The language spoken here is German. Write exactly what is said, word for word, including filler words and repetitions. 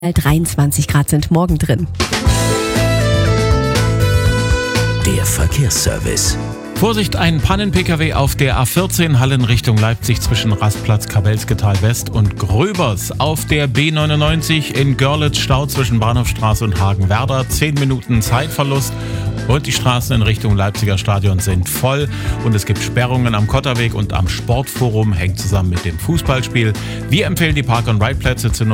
dreiundzwanzig Grad sind morgen drin. Der Verkehrsservice. Vorsicht, ein Pannen-P K W auf der A vierzehn Hallen Richtung Leipzig zwischen Rastplatz Kabelsketal West und Gröbers. Auf der B neunundneunzig in Görlitz Stau zwischen Bahnhofstraße und Hagenwerder. zehn Minuten Zeitverlust und die Straßen in Richtung Leipziger Stadion sind voll. Und es gibt Sperrungen am Kotterweg und am Sportforum, hängt zusammen mit dem Fußballspiel. Wir empfehlen die Park-and-Ride-Plätze zu nutzen.